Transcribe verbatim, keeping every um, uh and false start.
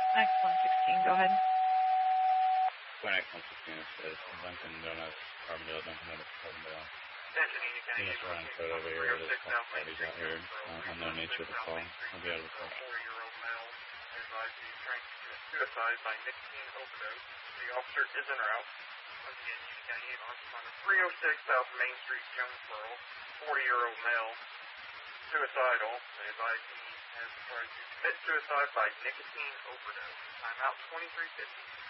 X one sixteen, go ahead. When X one sixteen says Duncan Donuts, Carbondale, Duncan Donuts, Carbondale. Units running code over here, there's parties out here. Uh, unknown nature of the call. I'll be out of the call. Suicide by nicotine overdose. The officer is en route. Once again, Union County Officer on three oh six South Main Street, Jonesboro. forty-year-old male. Suicidal. They advise he has tried to commit suicide by nicotine overdose. Time out twenty-three fifty.